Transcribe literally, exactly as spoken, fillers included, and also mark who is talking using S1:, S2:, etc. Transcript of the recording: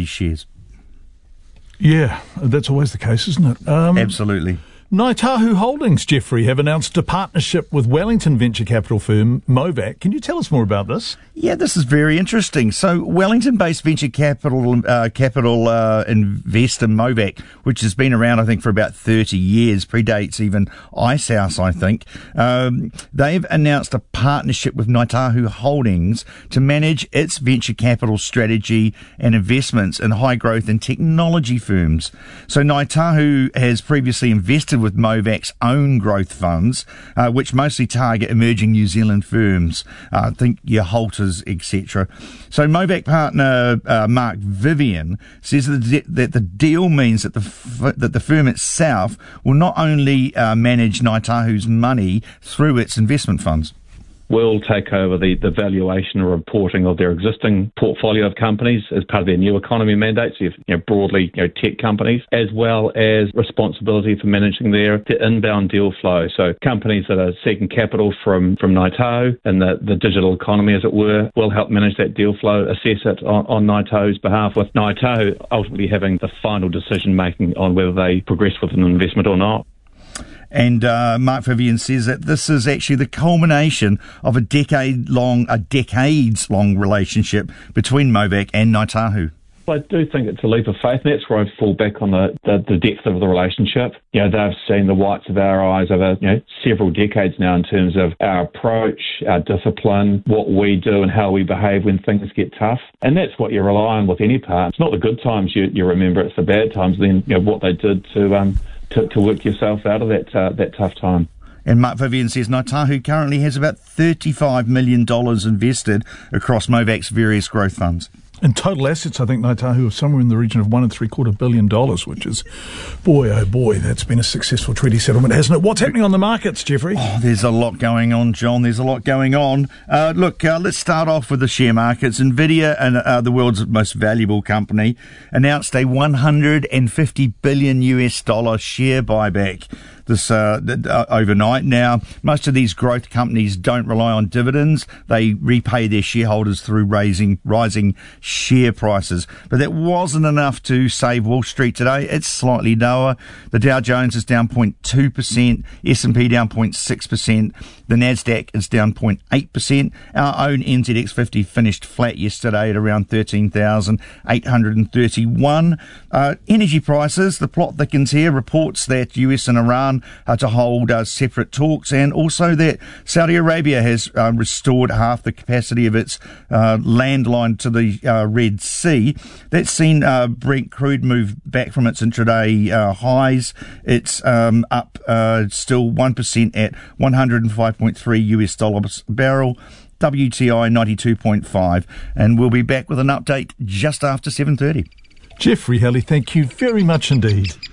S1: these shares.
S2: Yeah, that's always the case, isn't it? Um,
S1: Absolutely.
S2: Ngāi Tahu Holdings, Jeffrey, have announced a partnership with Wellington venture capital firm Movac. Can you tell us more about this?
S1: Yeah, this is very interesting. So, Wellington-based venture capital uh, capital uh, investor Movac, which has been around, I think, for about thirty years, predates even Icehouse, I think. Um, they've announced a partnership with Ngāi Tahu Holdings to manage its venture capital strategy and investments in high-growth and technology firms. So, Ngāi Tahu has previously invested with Movac's own growth funds, uh, which mostly target emerging New Zealand firms. Uh, think your Holters, et cetera. So Movac partner uh, Mark Vivian says that the, that the deal means that the f- that the firm itself will not only uh, manage Ngāi Tahu's money through its investment funds.
S3: Will take over the, the valuation and reporting of their existing portfolio of companies as part of their new economy mandate, so you have, you know, broadly you know, tech companies, as well as responsibility for managing their, their inbound deal flow. So companies that are seeking capital from, from Ngāi Tahu and the, the digital economy, as it were, will help manage that deal flow, assess it on, on Ngāi Tahu's behalf, with Ngāi Tahu ultimately having the final decision-making on whether they progress with an investment or not.
S1: And uh, Mark Vivian says that this is actually the culmination of a decade-long, a decades-long relationship between Movac and Ngāi Tahu.
S3: I do think it's a leap of faith, and that's where I fall back on the, the, the depth of the relationship. You know, they've seen the whites of our eyes over you know several decades now in terms of our approach, our discipline, what we do and how we behave when things get tough. And that's what you rely on with any part. It's not the good times you, you remember, it's the bad times, then you know what they did to um to, to work yourself out of that uh, that tough time.
S1: And Mark Vivian says Ngāi Tahu currently has about thirty-five million dollars invested across Movac's various growth funds.
S2: And total assets, I think Ngāi Tahu are somewhere in the region of one and three quarter billion dollars, which is, boy, oh boy, that's been a successful treaty settlement, hasn't it? What's happening on the markets, Jeffrey?
S1: Oh, there's a lot going on, John. There's a lot going on. Uh, look, uh, let's start off with the share markets. Nvidia, and uh, the world's most valuable company, announced a one hundred fifty billion U S dollar share buyback this uh, uh, overnight. Now, most of these growth companies don't rely on dividends. They repay their shareholders through raising rising share prices. But that wasn't enough to save Wall Street today. It's slightly lower. The Dow Jones is down zero point two percent, S and P down zero point six percent, the Nasdaq is down zero point eight percent. Our own N Z X fifty finished flat yesterday at around thirteen thousand eight hundred thirty-one. Uh, energy prices, the plot thickens here, reports that U S and Iran are to hold uh, separate talks, and also that Saudi Arabia has uh, restored half the capacity of its uh, landline to the uh, Red Sea. That's seen uh, Brent crude move back from its intraday uh, highs. It's um, up uh, still one percent at one hundred five point three U S dollars a barrel. W T I ninety-two point five, and we'll be back with an update just after seven thirty.
S2: Jeffrey Halley, thank you very much indeed.